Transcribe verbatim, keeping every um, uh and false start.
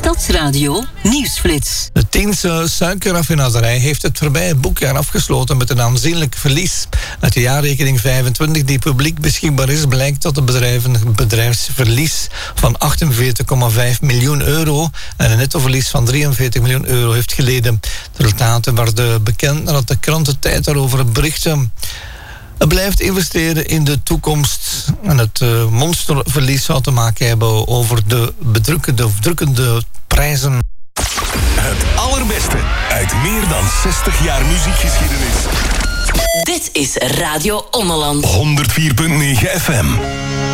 Stadsradio Nieuwsflits. De Tiense suikerraffinaderij heeft het voorbije boekjaar afgesloten met een aanzienlijk verlies. Uit de jaarrekening vijfentwintig die publiek beschikbaar is, blijkt dat het bedrijf een bedrijfsverlies van achtenveertig komma vijf miljoen euro en een nettoverlies van drieënveertig miljoen euro heeft geleden. De resultaten werden bekend nadat de kranten tijd daarover berichten. Het blijft investeren in de toekomst. En het uh, monsterverlies zou te maken hebben over de bedrukkende, drukkende prijzen. Het allerbeste uit meer dan zestig jaar muziekgeschiedenis. Dit is Radio Ommeland. honderd vier komma negen F M.